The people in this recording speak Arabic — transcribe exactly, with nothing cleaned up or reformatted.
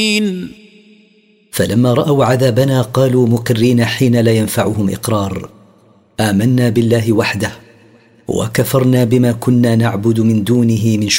فلما رأوا عذابنا قالوا مكرين حين لا ينفعهم إقرار: آمنا بالله وحده وكفرنا بما كنا نعبد من دونه من